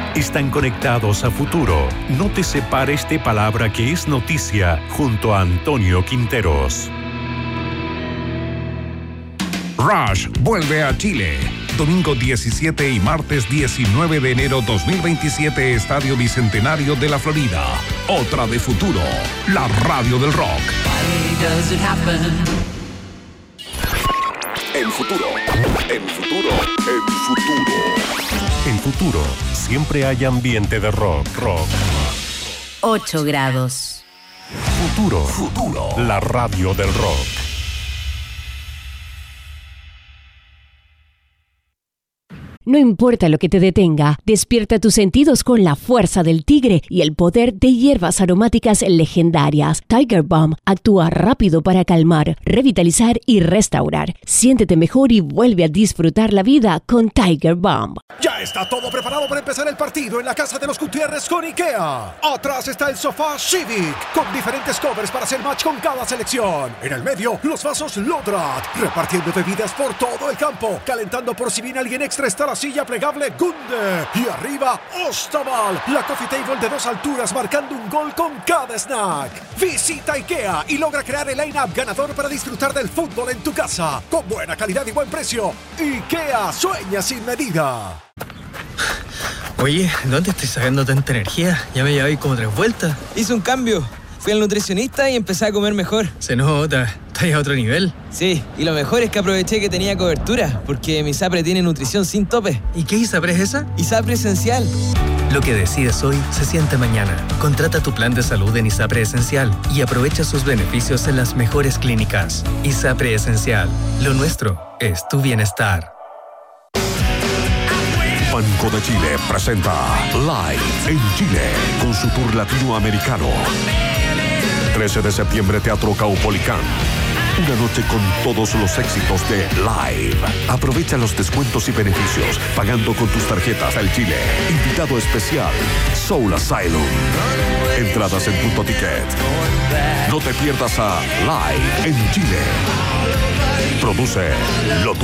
están conectados a futuro. No te separes de Palabra que es noticia junto a Antonio Quinteros. Rush vuelve a Chile. Domingo 17 y martes 19 de enero 2027, Estadio Bicentenario de la Florida. Otra de futuro, la radio del rock. El futuro, el futuro, el futuro. En futuro, siempre hay ambiente de rock. 8 grados. Futuro, la radio del rock. No importa lo que te detenga, despierta tus sentidos con la fuerza del tigre y el poder de hierbas aromáticas legendarias. Tiger Balm actúa rápido para calmar, revitalizar y restaurar. Siéntete mejor y vuelve a disfrutar la vida con Tiger Balm. Ya está todo preparado para empezar el partido en la casa de los Gutiérrez con IKEA. Atrás está el sofá Civic, con diferentes covers para hacer match con cada selección. En el medio, los vasos Lodrat, repartiendo bebidas por todo el campo, calentando por si viene alguien extra está la silla plegable Gunde. Y arriba, Ostaval, la coffee table de 2 alturas marcando un gol con cada snack. Visita IKEA y logra crear el line-up ganador para disfrutar del fútbol en tu casa. Con buena calidad y buen precio. IKEA, sueña sin medida. Oye, ¿dónde estoy sacando tanta energía? Ya me llevé como 3 vueltas. Hice un cambio. Fui al nutricionista y empecé a comer mejor. Se nota, estás a otro nivel. Sí, y lo mejor es que aproveché que tenía cobertura, porque mi ISAPRE tiene nutrición sin tope. ¿Y qué ISAPRE es esa? ISAPRE Esencial. Lo que decides hoy se siente mañana. Contrata tu plan de salud en ISAPRE Esencial y aprovecha sus beneficios en las mejores clínicas. ISAPRE Esencial. Lo nuestro es tu bienestar. Banco de Chile presenta Live en Chile con su tour latinoamericano. 13 de septiembre, Teatro Caupolicán. Una noche con todos los éxitos de Live. Aprovecha los descuentos y beneficios pagando con tus tarjetas del Chile. Invitado especial, Soul Asylum. Entradas en Punto Ticket. No te pierdas a Live en Chile. Produce Lotus.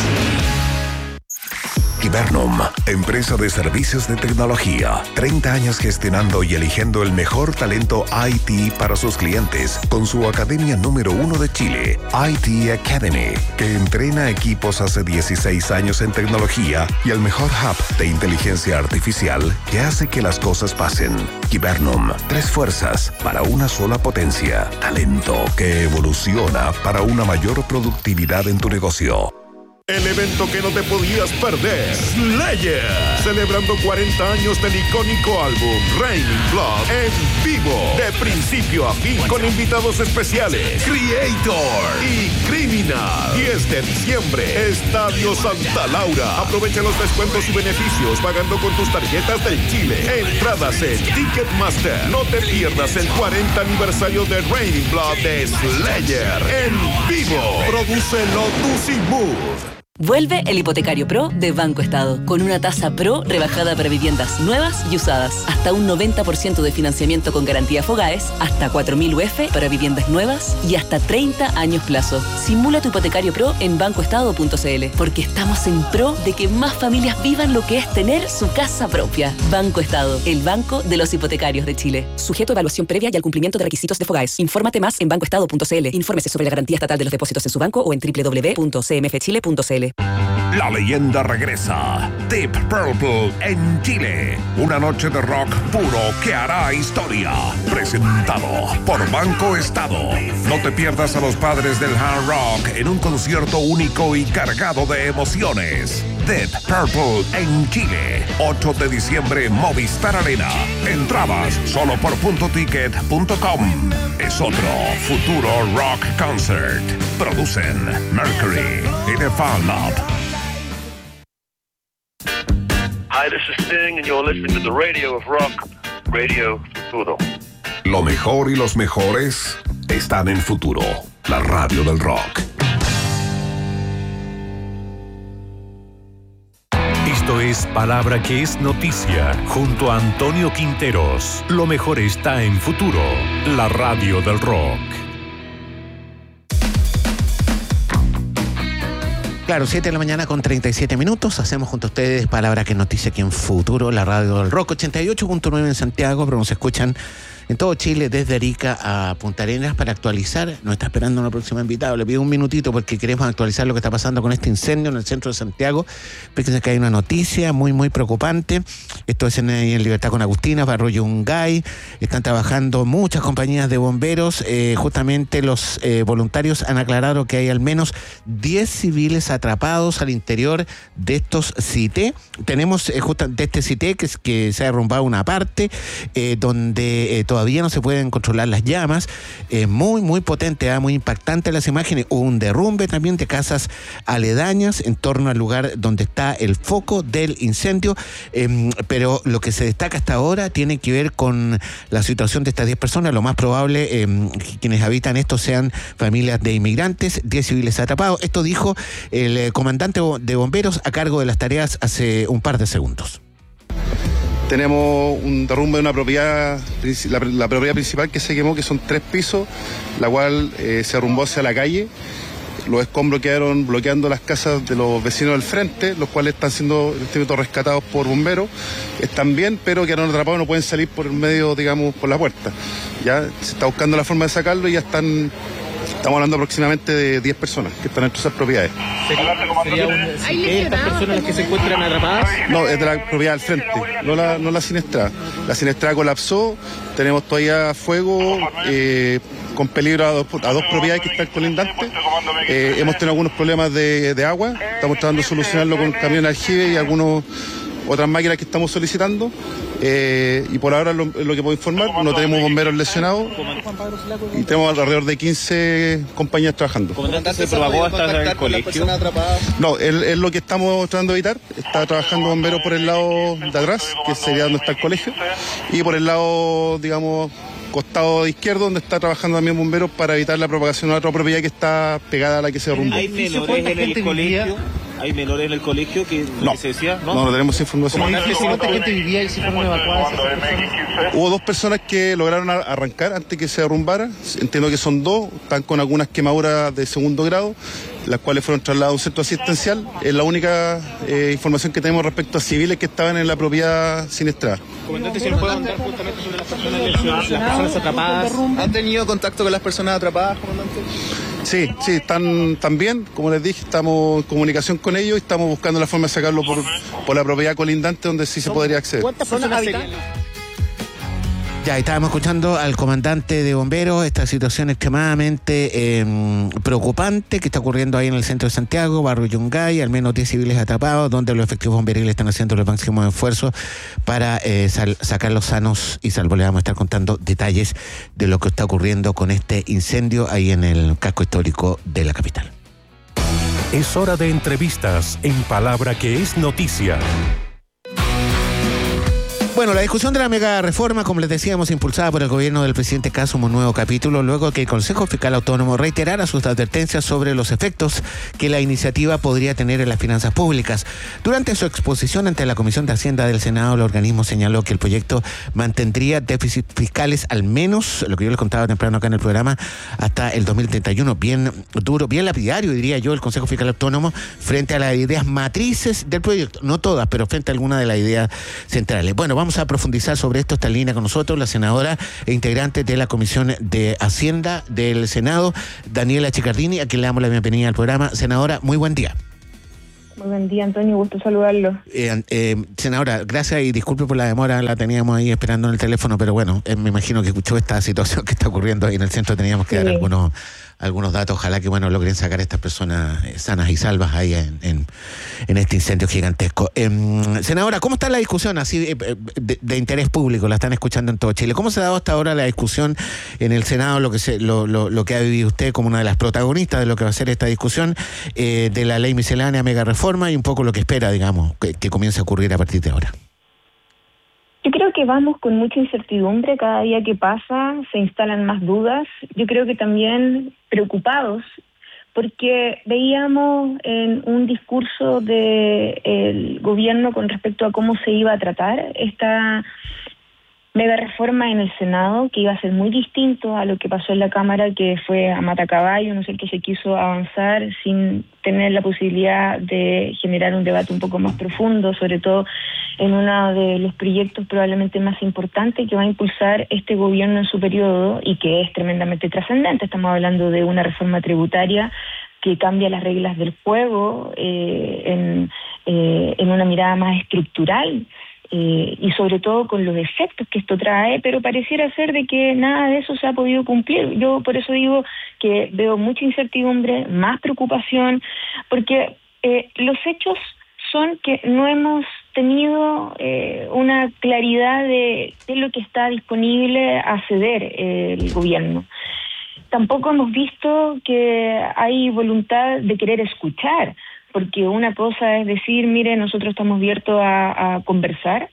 Hibernum, empresa de servicios de tecnología. 30 años gestionando y eligiendo el mejor talento IT para sus clientes con su academia número 1 de Chile, IT Academy, que entrena equipos hace 16 años en tecnología y el mejor hub de inteligencia artificial que hace que las cosas pasen. Hibernum, 3 fuerzas para una sola potencia. Talento que evoluciona para una mayor productividad en tu negocio. El evento que no te podías perder, Slayer, celebrando 40 años del icónico álbum Raining Blood en vivo, de principio a fin, con invitados especiales, Creator y Criminal. 10 de diciembre, Estadio Santa Laura. Aprovecha los descuentos y beneficios pagando con tus tarjetas del Chile. Entradas en Ticketmaster. No te pierdas el 40 aniversario de Raining Blood de Slayer en vivo. Produce Lotus y Mood. Vuelve el Hipotecario Pro de Banco Estado, con una tasa Pro rebajada para viviendas nuevas y usadas. Hasta un 90% de financiamiento con garantía Fogaes, hasta 4.000 UF para viviendas nuevas y hasta 30 años plazo. Simula tu Hipotecario Pro en bancoestado.cl, porque estamos en pro de que más familias vivan lo que es tener su casa propia. Banco Estado, el banco de los hipotecarios de Chile. Sujeto a evaluación previa y al cumplimiento de requisitos de Fogaes. Infórmate más en bancoestado.cl. Infórmese sobre la garantía estatal de los depósitos en su banco o en www.cmfchile.cl. La leyenda regresa. Deep Purple en Chile. Una noche de rock puro que hará historia. Presentado por Banco Estado. No te pierdas a los padres del hard rock en un concierto único y cargado de emociones. Deep Purple en Chile. 8 de diciembre, Movistar Arena. Entradas solo por puntoticket.com. Es otro futuro rock concert. Producen Mercury y The Fan Lab. Hi, this is Sting, and you're listening to the Radio of Rock, Radio Futuro. Lo mejor y los mejores están en Futuro, la radio del rock. Esto es Palabra que es noticia, junto a Antonio Quinteros. Lo mejor está en Futuro, la radio del rock. Claro, 7 de la mañana con 37 minutos. Hacemos junto a ustedes Palabra que es Noticia aquí en Futuro, la radio del Rock 88.9 en Santiago, pero nos escuchan en todo Chile, desde Arica a Punta Arenas. Para actualizar, nos está esperando una próxima invitada. Le pido un minutito porque queremos actualizar lo que está pasando con este incendio en el centro de Santiago. Fíjense que hay una noticia muy preocupante. Esto es en Libertad con Agustina, Barrio Yungay. Están trabajando muchas compañías de bomberos. Justamente los voluntarios han aclarado que hay al menos 10 civiles atrapados al interior de estos CITE. Tenemos de este CITE que se ha derrumbado una parte donde todavía no se pueden controlar las llamas. Muy potente, muy impactante las imágenes. Hubo un derrumbe también de casas aledañas en torno al lugar donde está el foco del incendio, pero lo que se destaca hasta ahora tiene que ver con la situación de estas 10 personas. Lo más probable, quienes habitan esto sean familias de inmigrantes, 10 civiles atrapados. Esto dijo el comandante de bomberos a cargo de las tareas hace un par de segundos. Tenemos un derrumbe de una propiedad, la propiedad principal que se quemó, que son 3 pisos, la cual se derrumbó hacia la calle. Los escombros quedaron bloqueando las casas de los vecinos del frente, los cuales están siendo rescatados por bomberos. Están bien, pero quedaron atrapados, no pueden salir por el medio, digamos, por la puerta. Ya se está buscando la forma de sacarlo y ya estamos hablando aproximadamente de 10 personas que están dentro de esas propiedades. ¿Hay estas personas las que se encuentran atrapadas? No, es de la propiedad del frente, no la siniestrada. La siniestrada colapsó, tenemos todavía fuego, con peligro a dos propiedades que están colindantes. Hemos tenido algunos problemas de agua, estamos tratando de solucionarlo con camión de aljibe y otras máquinas que estamos solicitando. Y por ahora lo que puedo informar, no tenemos bomberos lesionados y tenemos alrededor de 15 compañías trabajando. ¿Comandante, se propagó hasta el colegio? No, es lo que estamos tratando de evitar. Está trabajando bomberos por el lado de atrás, que sería donde está el colegio, y por el lado, digamos, costado izquierdo, donde está trabajando también bomberos para evitar la propagación a otra propiedad que está pegada a la que se derrumbó. ¿Hay menores en el colegio? ¿Hay menores en el colegio que se decía? No tenemos información. ¿Cuánta gente vivía y si fueron evacuadas? Hubo 2 personas que lograron arrancar antes que se derrumbara. Entiendo que son 2, están con algunas quemaduras de segundo grado, las cuales fueron trasladadas a un centro asistencial. Es la única información que tenemos respecto a civiles que estaban en la propiedad siniestrada. Comandante, ¿se nos puede contar justamente sobre las personas lesionadas, las personas atrapadas? ¿Han tenido contacto con las personas atrapadas, comandante? Sí, están bien. Como les dije, estamos en comunicación con ellos y estamos buscando la forma de sacarlo por la propiedad colindante donde sí se podría acceder. ¿Cuántas personas habitan? Ya estábamos escuchando al comandante de bomberos, esta situación extremadamente preocupante que está ocurriendo ahí en el centro de Santiago, Barrio Yungay, al menos 10 civiles atrapados, donde los efectivos bomberiles están haciendo los máximos esfuerzos para sacarlos sanos y salvos. Le vamos a estar contando detalles de lo que está ocurriendo con este incendio ahí en el casco histórico de la capital. Es hora de entrevistas en Palabra que es Noticia. Bueno, la discusión de la mega reforma, como les decíamos, impulsada por el gobierno del presidente Kast, suma un nuevo capítulo luego que el Consejo Fiscal Autónomo reiterara sus advertencias sobre los efectos que la iniciativa podría tener en las finanzas públicas. Durante su exposición ante la Comisión de Hacienda del Senado, el organismo señaló que el proyecto mantendría déficits fiscales al menos, lo que yo les contaba temprano acá en el programa, hasta el 2031. Bien duro, bien lapidario, diría yo, el Consejo Fiscal Autónomo frente a las ideas matrices del proyecto. No todas, pero frente a alguna de las ideas centrales. Bueno, vamos a profundizar sobre esto. Está en línea con nosotros la senadora e integrante de la Comisión de Hacienda del Senado, Daniela Chicardini, a quien le damos la bienvenida al programa. Senadora, muy buen día. Muy buen día, Antonio, gusto saludarlo. Senadora, gracias y disculpe por la demora, la teníamos ahí esperando en el teléfono, pero bueno, me imagino que escuchó esta situación que está ocurriendo ahí en el centro, teníamos que dar algunos datos, ojalá que logren sacar a estas personas sanas y salvas ahí en este incendio gigantesco. Senadora, ¿cómo está la discusión así de interés público? La están escuchando en todo Chile. ¿Cómo se ha dado hasta ahora la discusión en el Senado, lo que ha vivido usted como una de las protagonistas de lo que va a ser esta discusión de la ley miscelánea, mega reforma y un poco lo que espera, digamos, que comience a ocurrir a partir de ahora? Yo creo que vamos con mucha incertidumbre, cada día que pasa se instalan más dudas, yo creo que también preocupados, porque veíamos en un discurso del gobierno con respecto a cómo se iba a tratar mega reforma en el Senado, que iba a ser muy distinto a lo que pasó en la Cámara, que fue a matacaballo, ¿no es cierto? Se quiso avanzar sin tener la posibilidad de generar un debate un poco más profundo, sobre todo en uno de los proyectos probablemente más importantes que va a impulsar este gobierno en su periodo y que es tremendamente trascendente. Estamos hablando de una reforma tributaria que cambia las reglas del juego en una mirada más estructural, y sobre todo con los efectos que esto trae, pero pareciera ser de que nada de eso se ha podido cumplir. Yo por eso digo que veo mucha incertidumbre, más preocupación, porque los hechos son que no hemos tenido una claridad de lo que está disponible a ceder el gobierno. Tampoco hemos visto que hay voluntad de querer escuchar, porque una cosa es decir, mire, nosotros estamos abiertos a conversar,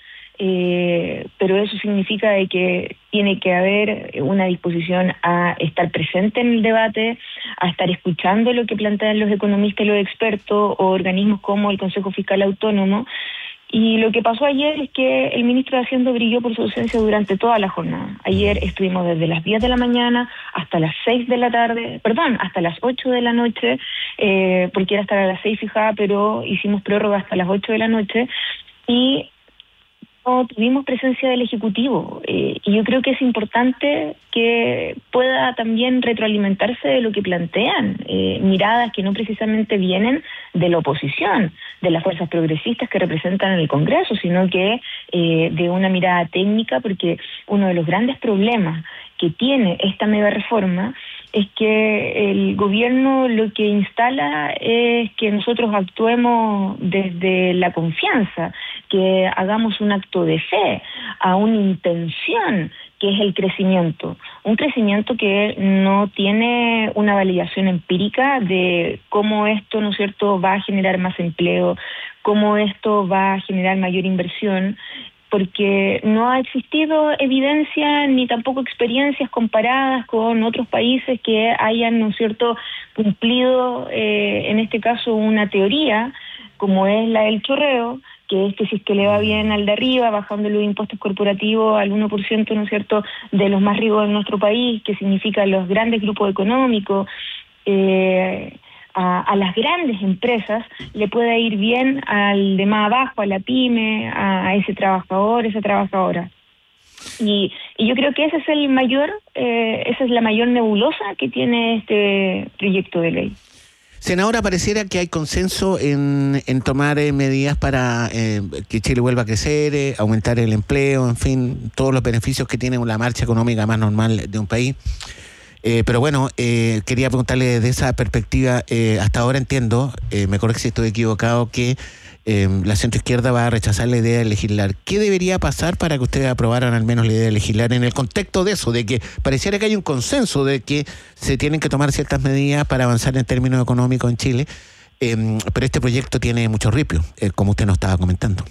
pero eso significa de que tiene que haber una disposición a estar presente en el debate, a estar escuchando lo que plantean los economistas y los expertos o organismos como el Consejo Fiscal Autónomo. Y lo que pasó ayer es que el ministro de Hacienda brilló por su ausencia durante toda la jornada. Ayer estuvimos desde las 10 de la mañana hasta las 6 de la tarde, hasta las 8 de la noche, porque era hasta las 6 fijada, pero hicimos prórroga hasta las 8 de la noche, y no tuvimos presencia del Ejecutivo. Y yo creo que es importante que pueda también retroalimentarse de lo que plantean, miradas que no precisamente vienen de la oposición, de las fuerzas progresistas que representan en el Congreso, sino que de una mirada técnica, porque uno de los grandes problemas que tiene esta mega reforma es que el gobierno lo que instala es que nosotros actuemos desde la confianza, que hagamos un acto de fe, a una intención que es el crecimiento. Un crecimiento que no tiene una validación empírica de cómo esto, ¿no es cierto?, va a generar más empleo, cómo esto va a generar mayor inversión, porque no ha existido evidencia ni tampoco experiencias comparadas con otros países que hayan, ¿no es cierto?, cumplido, en este caso, una teoría como es la del chorreo, que es que si es que le va bien al de arriba, bajando los impuestos corporativos al 1%, ¿no es cierto?, de los más ricos de nuestro país, que significa los grandes grupos económicos, a las grandes empresas le puede ir bien al de más abajo, a la pyme, a ese trabajador, esa trabajadora. Y yo creo que ese es esa es la mayor nebulosa que tiene este proyecto de ley. Senadora, pareciera que hay consenso en tomar medidas para que Chile vuelva a crecer, aumentar el empleo, en fin, todos los beneficios que tiene la marcha económica más normal de un país. Pero bueno, quería preguntarle desde esa perspectiva, hasta ahora entiendo, me corrijo si estoy equivocado, que la centroizquierda va a rechazar la idea de legislar. ¿Qué debería pasar para que ustedes aprobaran al menos la idea de legislar en el contexto de eso, de que pareciera que hay un consenso de que se tienen que tomar ciertas medidas para avanzar en términos económicos en Chile, pero este proyecto tiene mucho ripio, como usted nos estaba comentando?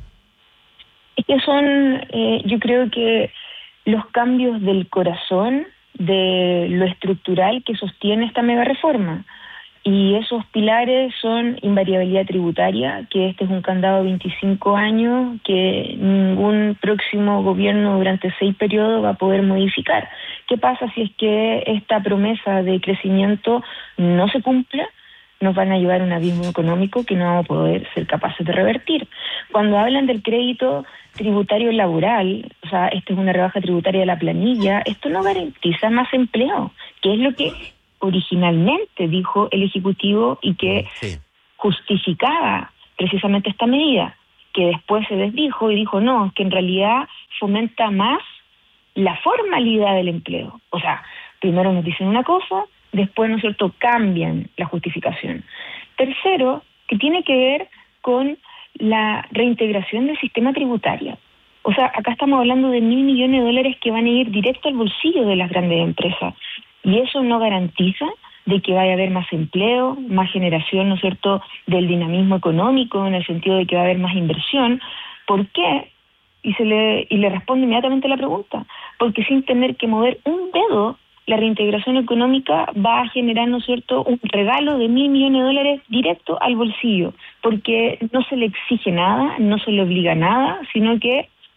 Es que yo creo que los cambios del corazón de lo estructural que sostiene esta mega reforma. Y esos pilares son invariabilidad tributaria, que este es un candado de 25 años que ningún próximo gobierno durante 6 periodos va a poder modificar. ¿Qué pasa si es que esta promesa de crecimiento no se cumple? Nos van a llevar a un abismo económico que no vamos a poder ser capaces de revertir. Cuando hablan del crédito tributario laboral, o sea, esto es una rebaja tributaria de la planilla, esto no garantiza más empleo, que es lo que originalmente dijo el Ejecutivo y que justificaba precisamente esta medida, que después se desdijo y dijo no, que en realidad fomenta más la formalidad del empleo. O sea, primero nos dicen una cosa, después, ¿no es cierto?, cambian la justificación. Tercero, que tiene que ver con la reintegración del sistema tributario. O sea, acá estamos hablando de $1.000 millones que van a ir directo al bolsillo de las grandes empresas. Y eso no garantiza de que vaya a haber más empleo, más generación, ¿no es cierto?, del dinamismo económico, en el sentido de que va a haber más inversión. ¿Por qué? Y le respondo inmediatamente la pregunta. Porque sin tener que mover un dedo, la reintegración económica va a generar, ¿no es cierto?, un regalo de $1.000 millones directo al bolsillo, porque no se le exige nada, no se le obliga nada, sino que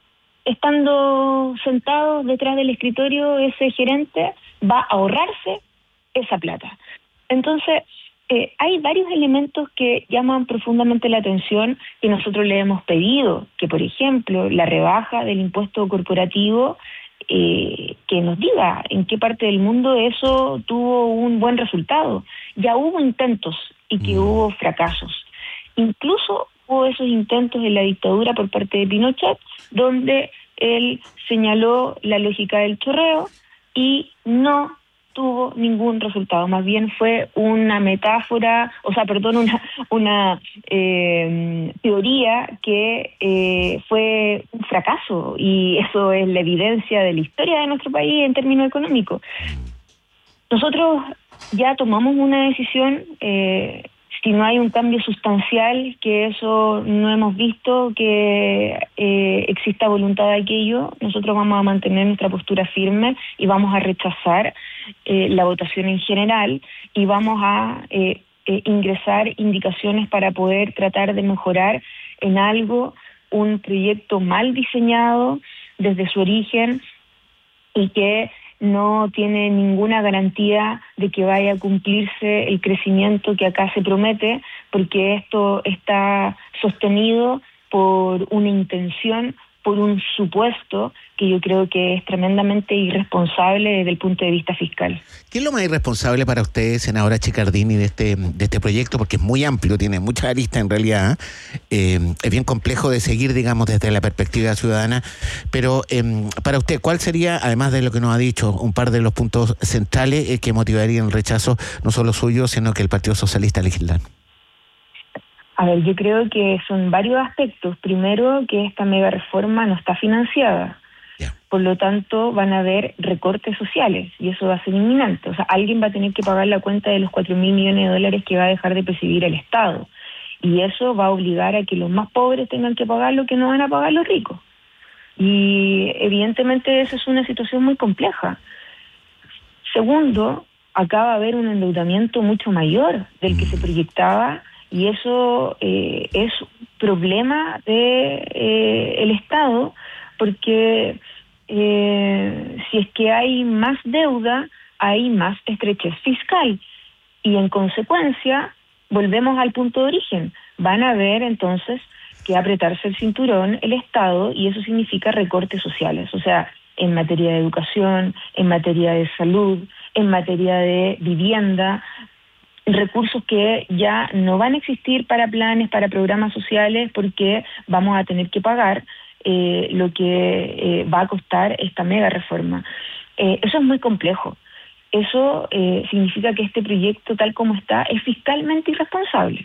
estando sentado detrás del escritorio, ese gerente va a ahorrarse esa plata. Entonces, hay varios elementos que llaman profundamente la atención, que nosotros le hemos pedido, que por ejemplo, la rebaja del impuesto corporativo, que nos diga en qué parte del mundo eso tuvo un buen resultado. Ya hubo intentos y que hubo fracasos. Incluso hubo esos intentos en la dictadura por parte de Pinochet, donde él señaló la lógica del chorreo y no tuvo ningún resultado, más bien fue una metáfora, una teoría que fue un fracaso, y eso es la evidencia de la historia de nuestro país en términos económicos. Nosotros ya tomamos una decisión, si no hay un cambio sustancial, que eso no hemos visto que exista voluntad de aquello, nosotros vamos a mantener nuestra postura firme y vamos a rechazar la votación en general, y vamos a ingresar indicaciones para poder tratar de mejorar en algo un proyecto mal diseñado desde su origen y que no tiene ninguna garantía de que vaya a cumplirse el crecimiento que acá se promete, porque esto está sostenido por una intención, por un supuesto que yo creo que es tremendamente irresponsable desde el punto de vista fiscal. ¿Qué es lo más irresponsable para usted, senadora Chiccardini, de este proyecto? Porque es muy amplio, tiene muchas aristas en realidad. Es bien complejo de seguir, digamos, desde la perspectiva ciudadana. Pero para usted, ¿cuál sería, además de lo que nos ha dicho, un par de los puntos centrales que motivarían el rechazo, no solo suyo, sino que el Partido Socialista legislar? A ver, yo creo que son varios aspectos. Primero, que esta mega reforma no está financiada. Por lo tanto, van a haber recortes sociales y eso va a ser inminente. O sea, alguien va a tener que pagar la cuenta de los 4.000 millones de dólares que va a dejar de percibir el Estado. Y eso va a obligar a que los más pobres tengan que pagar lo que no van a pagar los ricos. Y evidentemente esa es una situación muy compleja. Segundo, acá va a haber un endeudamiento mucho mayor del que se proyectaba, y eso es problema de el Estado, porque si es que hay más deuda, hay más estrechez fiscal, y en consecuencia volvemos al punto de origen. Van a haber entonces que apretarse el cinturón el Estado, y eso significa recortes sociales, o sea, en materia de educación, en materia de salud, en materia de vivienda, recursos que ya no van a existir para planes, para programas sociales, porque vamos a tener que pagar lo que va a costar esta mega reforma. Eso es muy complejo. Eso significa que este proyecto, tal como está, es fiscalmente irresponsable.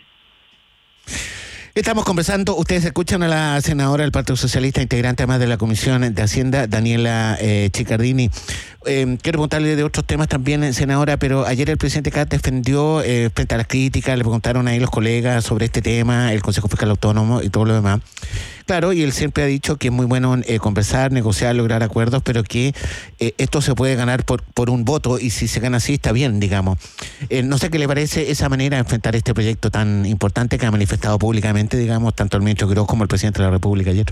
Estamos conversando, ustedes escuchan a la senadora del Partido Socialista, integrante además de la Comisión de Hacienda, Daniela Chiccardini. Quiero preguntarle de otros temas también, senadora, pero ayer el presidente Kast defendió frente a las críticas, le preguntaron ahí los colegas sobre este tema, el Consejo Fiscal Autónomo y todo lo demás. Claro, y él siempre ha dicho que es muy bueno conversar, negociar, lograr acuerdos, pero que esto se puede ganar por un voto, y si se gana así está bien, digamos. No sé qué le parece esa manera de enfrentar este proyecto tan importante que ha manifestado públicamente, digamos, tanto el ministro Quiroz como el presidente de la República ayer.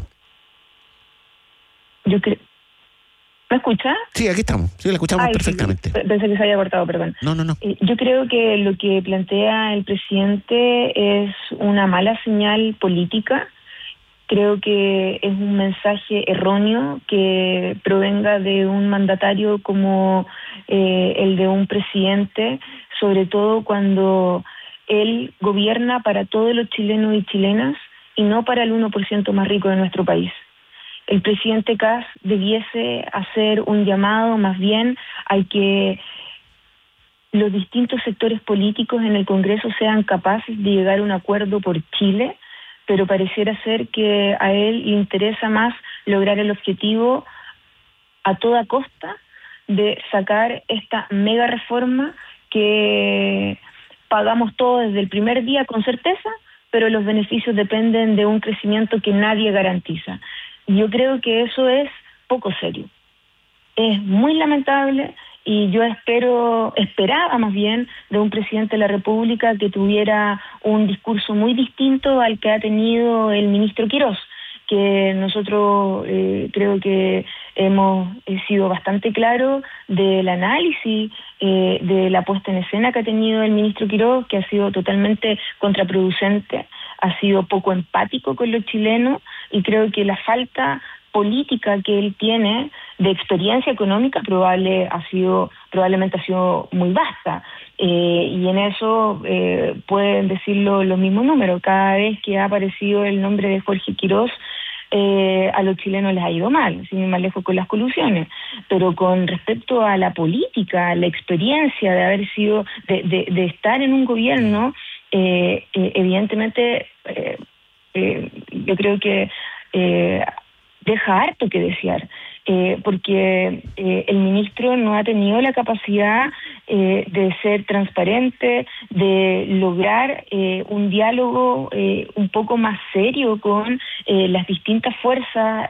Yo creo... ¿Me escucha? Sí, aquí estamos. Sí, la escuchamos perfectamente. Sí, pensé que se había cortado, perdón. No. Yo creo que lo que plantea el presidente es una mala señal política. Creo que es un mensaje erróneo que provenga de un mandatario como el de un presidente, sobre todo cuando él gobierna para todos los chilenos y chilenas y no para el 1% más rico de nuestro país. El presidente Kast debiese hacer un llamado más bien a que los distintos sectores políticos en el Congreso sean capaces de llegar a un acuerdo por Chile, pero pareciera ser que a él le interesa más lograr el objetivo a toda costa de sacar esta mega reforma que pagamos todos desde el primer día con certeza, pero los beneficios dependen de un crecimiento que nadie garantiza. Yo creo que eso es poco serio. Es muy lamentable, y yo esperaba más bien de un presidente de la República que tuviera un discurso muy distinto al que ha tenido el ministro Quiroz, que nosotros creo que hemos sido bastante claros del análisis de la puesta en escena que ha tenido el ministro Quiroz, que ha sido totalmente contraproducente, ha sido poco empático con los chilenos, y creo que la falta política que él tiene de experiencia económica probablemente ha sido muy vasta, y en eso pueden decirlo los mismos números. Cada vez que ha aparecido el nombre de Jorge Quiroz, a los chilenos les ha ido mal, sin ir más lejos con las colusiones. Pero con respecto a la política, la experiencia de haber sido, de estar en un gobierno, evidentemente yo creo que deja harto que desear, porque el ministro no ha tenido la capacidad de ser transparente, de lograr un diálogo un poco más serio con las distintas fuerzas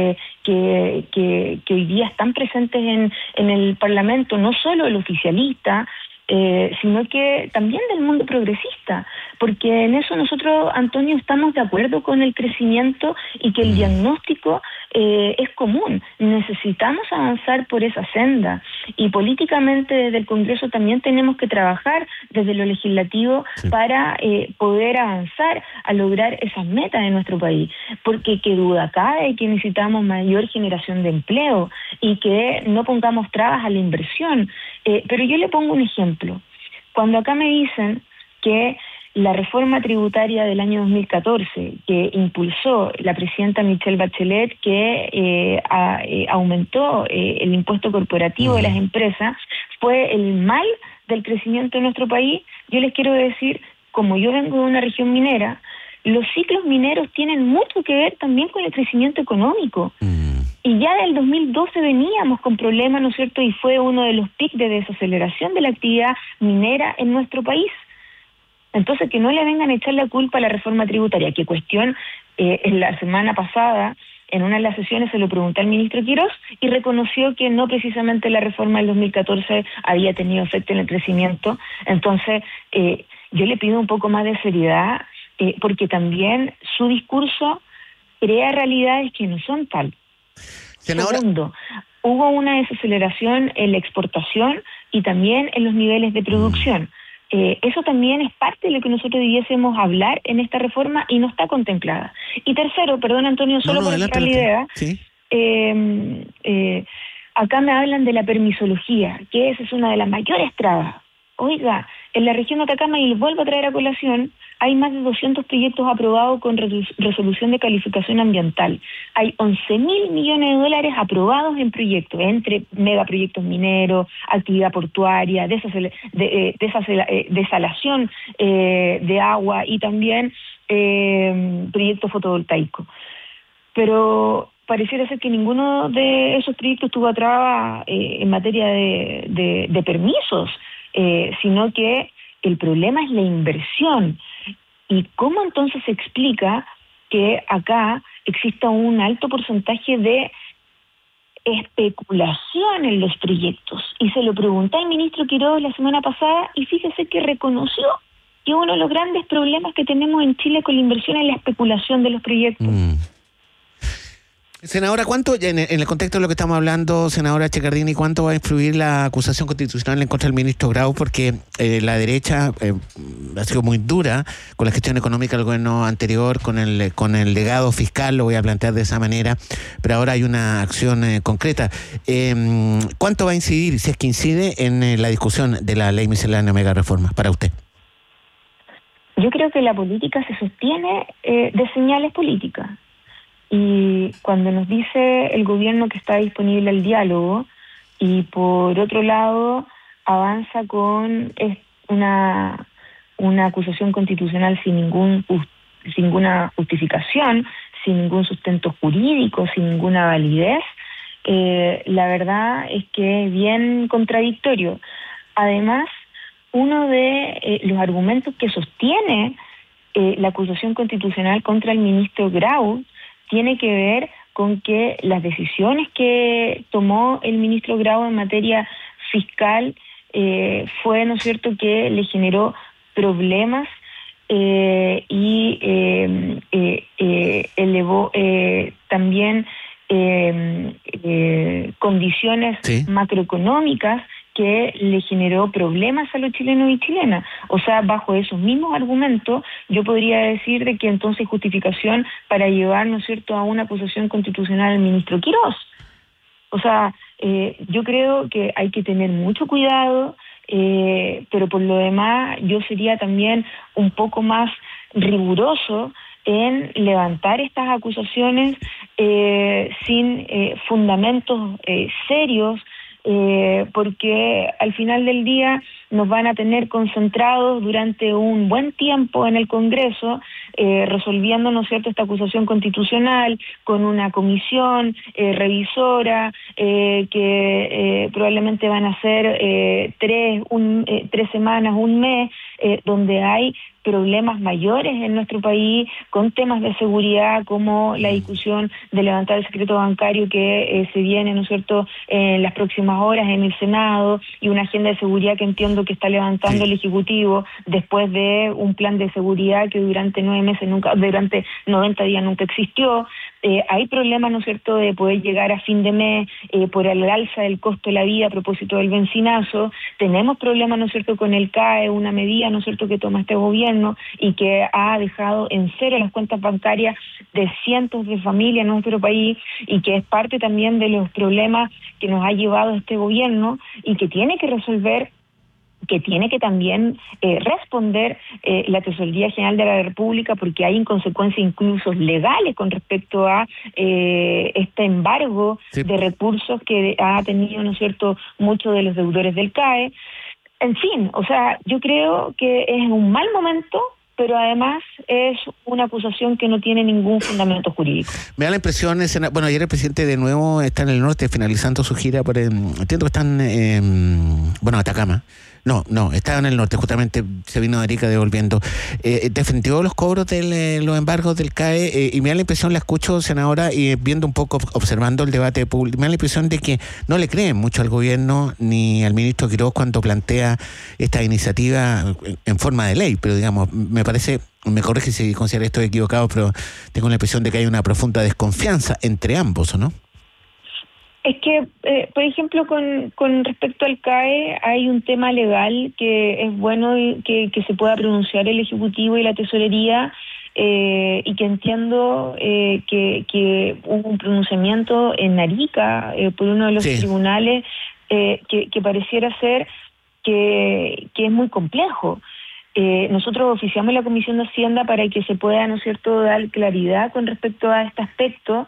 que hoy día están presentes en el Parlamento, no solo el oficialista, sino que también del mundo progresista, porque en eso nosotros, Antonio, estamos de acuerdo con el crecimiento y que el diagnóstico es común. Necesitamos avanzar por esa senda, y políticamente desde el Congreso también tenemos que trabajar desde lo legislativo para poder avanzar a lograr esas metas de nuestro país, porque qué duda cabe que necesitamos mayor generación de empleo y que no pongamos trabas a la inversión. Pero yo le pongo un ejemplo. Cuando acá me dicen que la reforma tributaria del año 2014 que impulsó la presidenta Michelle Bachelet, que aumentó el impuesto corporativo de las empresas, fue el mal del crecimiento de nuestro país, yo les quiero decir, como yo vengo de una región minera, los ciclos mineros tienen mucho que ver también con el crecimiento económico. Y ya del 2012 veníamos con problemas, ¿no es cierto? Y fue uno de los picos de desaceleración de la actividad minera en nuestro país. Entonces, que no le vengan a echar la culpa a la reforma tributaria, que cuestión, en la semana pasada, en una de las sesiones se lo pregunté al ministro Quiroz y reconoció que no precisamente la reforma del 2014 había tenido efecto en el crecimiento. Entonces, yo le pido un poco más de seriedad, porque también su discurso crea realidades que no son tal. Segundo, hubo una desaceleración en la exportación y también en los niveles de producción. Eso también es parte de lo que nosotros debiésemos hablar en esta reforma y no está contemplada. Y tercero, perdón Antonio, solo por cerrar la idea, ¿sí? Acá me hablan de la permisología, que esa es una de las mayores trabas. Oiga, en la región de Atacama, y les vuelvo a traer a colación, hay más de 200 proyectos aprobados con resolución de calificación ambiental. Hay 11.000 millones de dólares aprobados en proyectos, entre megaproyectos mineros, actividad portuaria, desalación de agua y también proyectos fotovoltaicos. Pero pareciera ser que ninguno de esos proyectos tuvo traba en materia de permisos, sino que el problema es la inversión. ¿Y cómo entonces se explica que acá exista un alto porcentaje de especulación en los proyectos? Y se lo pregunté al ministro Quiroz la semana pasada y fíjese que reconoció que uno de los grandes problemas que tenemos en Chile con la inversión es la especulación de los proyectos. Senadora, ¿cuánto, en el contexto de lo que estamos hablando, senadora Checardini, cuánto va a influir la acusación constitucional en contra del ministro Grau? Porque la derecha ha sido muy dura con la gestión económica del gobierno anterior, con el legado fiscal, lo voy a plantear de esa manera, pero ahora hay una acción concreta. ¿Cuánto va a incidir, si es que incide, en la discusión de la ley miscelánea mega reforma para usted? Yo creo que la política se sostiene de señales políticas. Y cuando nos dice el gobierno que está disponible al diálogo y por otro lado avanza con una acusación constitucional sin ninguna justificación, sin ningún sustento jurídico, sin ninguna validez, la verdad es que es bien contradictorio. Además, uno de los argumentos que sostiene la acusación constitucional contra el ministro Grau tiene que ver con que las decisiones que tomó el ministro Grau en materia fiscal fue, ¿no es cierto?, que le generó problemas y elevó también condiciones macroeconómicas que le generó problemas a los chilenos y chilenas. O sea, bajo esos mismos argumentos, yo podría decir de que entonces justificación para llevar, ¿no es cierto?, a una acusación constitucional al ministro Quirós. O sea, yo creo que hay que tener mucho cuidado, pero por lo demás yo sería también un poco más riguroso en levantar estas acusaciones sin fundamentos serios, porque al final del día nos van a tener concentrados durante un buen tiempo en el Congreso, resolviendo, ¿no es cierto?, esta acusación constitucional con una comisión revisora que probablemente van a ser 3 semanas, un mes, donde hay problemas mayores en nuestro país con temas de seguridad como la discusión de levantar el secreto bancario que se viene, ¿no es cierto?, en las próximas horas en el Senado, y una agenda de seguridad que entiendo que está levantando el Ejecutivo después de un plan de seguridad que durante 90 días nunca existió. Hay problemas, ¿no es cierto?, de poder llegar a fin de mes por el alza del costo de la vida a propósito del bencinazo. Tenemos problemas, ¿no es cierto?, con el CAE, una medida, ¿no es cierto?, que toma este gobierno y que ha dejado en cero las cuentas bancarias de cientos de familias en nuestro país, y que es parte también de los problemas que nos ha llevado este gobierno y que tiene que resolver, que tiene que también responder la Tesorería General de la República, porque hay inconsecuencias incluso legales con respecto a este embargo de recursos que ha tenido, ¿no es cierto?, muchos de los deudores del CAE. En fin, o sea, yo creo que es un mal momento, pero además es una acusación que no tiene ningún fundamento jurídico. Me da la impresión, bueno, ayer el presidente de nuevo está en el norte finalizando su gira por entiendo que están Atacama. No, estaba en el norte, justamente se vino de Arica devolviendo. Defendió los cobros de los embargos del CAE, y me da la impresión, la escucho, senadora, y viendo un poco, observando el debate público, me da la impresión de que no le creen mucho al gobierno ni al ministro Quirós cuando plantea esta iniciativa en forma de ley, pero digamos, me parece, me corrige si considero esto equivocado, pero tengo la impresión de que hay una profunda desconfianza entre ambos, ¿o no? Es que, por ejemplo, con respecto al CAE, hay un tema legal que es bueno que se pueda pronunciar el Ejecutivo y la Tesorería, y que entiendo que hubo un pronunciamiento en Arica por uno de los tribunales que pareciera ser que es muy complejo. Nosotros oficiamos la Comisión de Hacienda para que se pueda, ¿no es cierto?, dar claridad con respecto a este aspecto,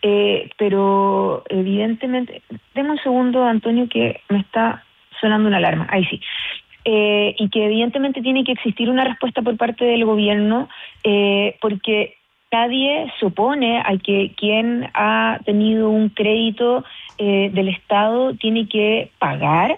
pero evidentemente, deme un segundo, Antonio, que me está sonando una alarma, ahí sí, y que evidentemente tiene que existir una respuesta por parte del gobierno, porque nadie se opone a que quien ha tenido un crédito del Estado tiene que pagar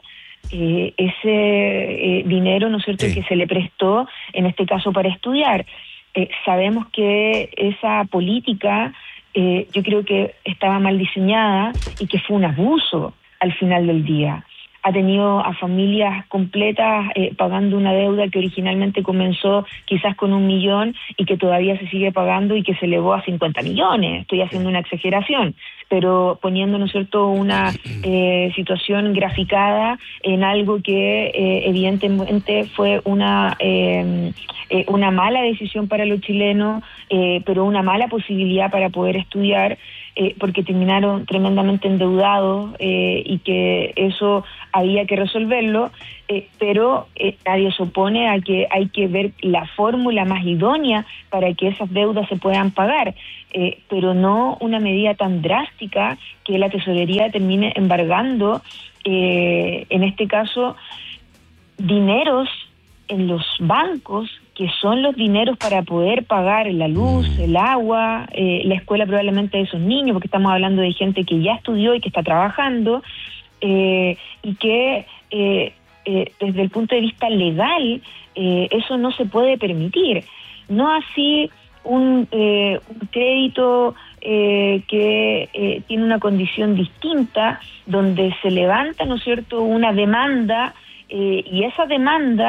ese dinero, ¿no es cierto?, que se le prestó, en este caso para estudiar. Sabemos que esa política yo creo que estaba mal diseñada y que fue un abuso al final del día. Ha tenido a familias completas pagando una deuda que originalmente comenzó quizás con 1 millón y que todavía se sigue pagando y que se elevó a 50 millones. Estoy haciendo una exageración, pero poniendo, ¿no es cierto?, una situación graficada en algo que evidentemente fue una mala decisión para los chilenos, pero una mala posibilidad para poder estudiar, porque terminaron tremendamente endeudados, y que eso había que resolverlo, pero nadie se opone a que hay que ver la fórmula más idónea para que esas deudas se puedan pagar, pero no una medida tan drástica que la Tesorería termine embargando, en este caso, dineros en los bancos, que son los dineros para poder pagar la luz, el agua, la escuela probablemente de esos niños, porque estamos hablando de gente que ya estudió y que está trabajando, y que desde el punto de vista legal eso no se puede permitir. No así un crédito que tiene una condición distinta, donde se levanta, ¿no es cierto?, una demanda, y esa demanda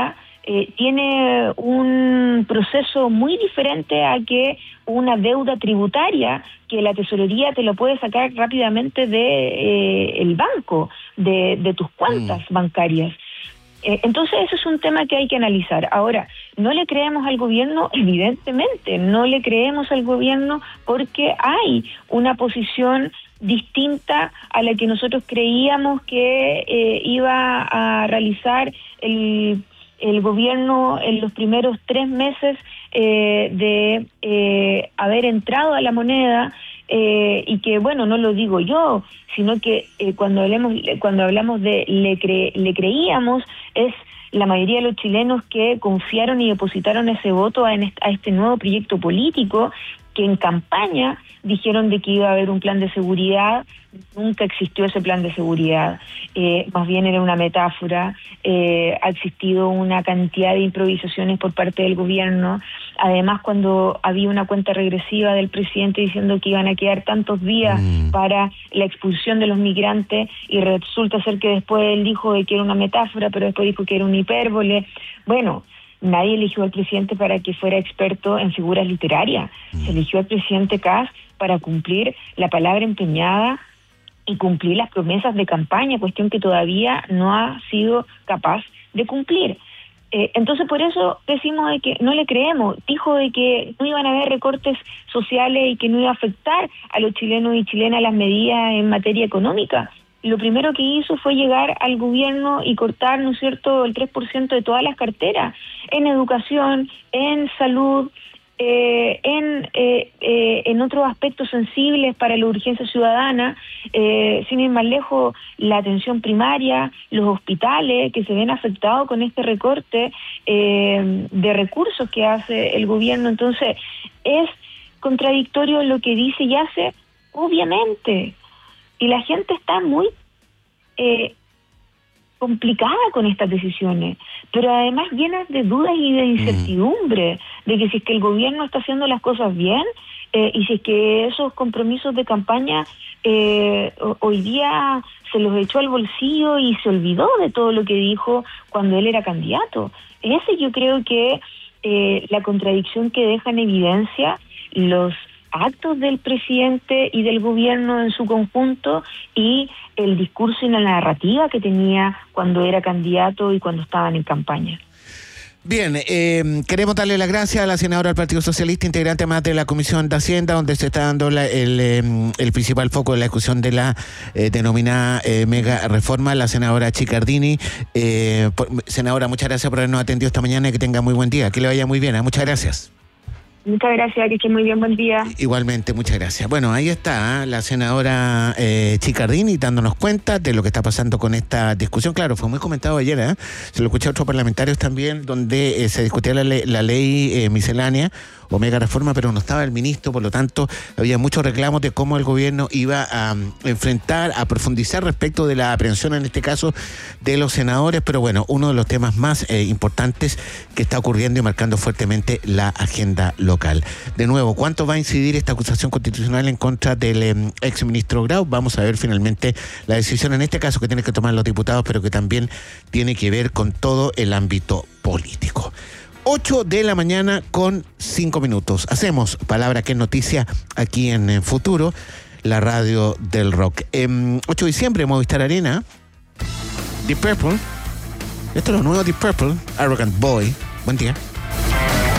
tiene un proceso muy diferente a que una deuda tributaria que la tesorería te lo puede sacar rápidamente de el banco, de tus cuentas bancarias. Entonces ese es un tema que hay que analizar. Ahora, no le creemos al gobierno, evidentemente, no le creemos al gobierno porque hay una posición distinta a la que nosotros creíamos que iba a realizar el gobierno en los primeros 3 meses de haber entrado a la moneda, y que, bueno, no lo digo yo, sino que cuando hablamos de le creíamos, es la mayoría de los chilenos que confiaron y depositaron ese voto a este nuevo proyecto político, que en campaña dijeron de que iba a haber un plan de seguridad. Nunca existió ese plan de seguridad, más bien era una metáfora. Ha existido una cantidad de improvisaciones por parte del gobierno. Además, cuando había una cuenta regresiva del presidente diciendo que iban a quedar tantos días para la expulsión de los migrantes, y resulta ser que después él dijo de que era una metáfora, pero después dijo que era una hipérbole. Bueno, nadie eligió al presidente para que fuera experto en figuras literarias. Se eligió al presidente Kast para cumplir la palabra empeñada y cumplir las promesas de campaña, cuestión que todavía no ha sido capaz de cumplir. Entonces, por eso decimos de que no le creemos. Dijo de que no iban a haber recortes sociales y que no iba a afectar a los chilenos y chilenas las medidas en materia económica. Lo primero que hizo fue llegar al gobierno y cortar, ¿no es cierto?, el 3% de todas las carteras, en educación, en salud, en otros aspectos sensibles para la urgencia ciudadana, sin ir más lejos, la atención primaria, los hospitales que se ven afectados con este recorte de recursos que hace el gobierno. Entonces, es contradictorio lo que dice y hace, obviamente. Y la gente está muy complicada con estas decisiones, pero además llenas de dudas y de incertidumbre, de que si es que el gobierno está haciendo las cosas bien, y si es que esos compromisos de campaña hoy día se los echó al bolsillo y se olvidó de todo lo que dijo cuando él era candidato. Ese yo creo que la contradicción que deja en evidencia los actos del presidente y del gobierno en su conjunto, y el discurso y la narrativa que tenía cuando era candidato y cuando estaban en campaña. Bien, queremos darle las gracias a la senadora del Partido Socialista, integrante más de la Comisión de Hacienda, donde se está dando el principal foco de la discusión de la denominada mega reforma, la senadora Chiccardini. Senadora, muchas gracias por habernos atendido esta mañana y que tenga muy buen día. Que le vaya muy bien, muchas gracias. Muchas gracias, que esté muy bien, buen día. Igualmente, muchas gracias. Bueno, ahí está la senadora Chiccardini dándonos cuenta de lo que está pasando con esta discusión. Claro, fue muy comentado ayer, se lo escuché a otros parlamentarios también, donde se discutía la ley miscelánea o mega reforma, pero no estaba el ministro, por lo tanto había muchos reclamos de cómo el gobierno iba a enfrentar, a profundizar respecto de la aprehensión, en este caso, de los senadores. Pero bueno, uno de los temas más importantes que está ocurriendo y marcando fuertemente la agenda local. De nuevo, ¿cuánto va a incidir esta acusación constitucional en contra del exministro Grau? Vamos a ver finalmente la decisión, en este caso, que tienen que tomar los diputados, pero que también tiene que ver con todo el ámbito político. 8 de la mañana con 5 minutos. Hacemos Palabra que es Noticia aquí en Futuro, la radio del rock. 8 de diciembre, Movistar Arena, Deep Purple. Esto es lo nuevo Deep Purple, Arrogant Boy. Buen día.